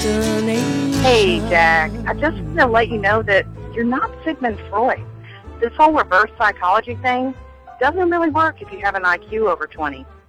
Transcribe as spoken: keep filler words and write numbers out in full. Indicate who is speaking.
Speaker 1: Hey, Jack. I just want to let you know that you're not Sigmund Freud. This whole reverse psychology thing doesn't really work if you have an I Q over twenty.